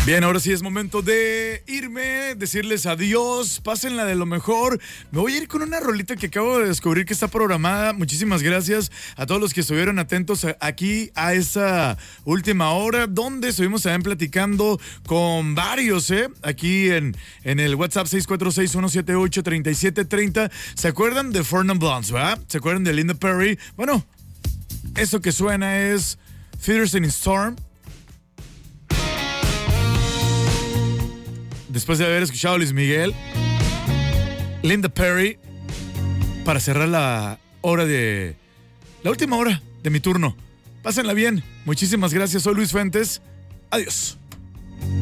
Bien, ahora sí es momento de irme, decirles adiós, pásenla de lo mejor. Me voy a ir con una rolita que acabo de descubrir que está programada. Muchísimas gracias a todos los que estuvieron atentos aquí a esa última hora, donde estuvimos también platicando con varios, aquí en el WhatsApp 646-178-3730. ¿Se acuerdan de Four Non Blondes, verdad? ¿Se acuerdan de Linda Perry? Bueno, eso que suena es Feathers in Storm. Después de haber escuchado a Luis Miguel, Linda Perry, para cerrar la última hora de mi turno. Pásenla bien. Muchísimas gracias. Soy Luis Fuentes. Adiós.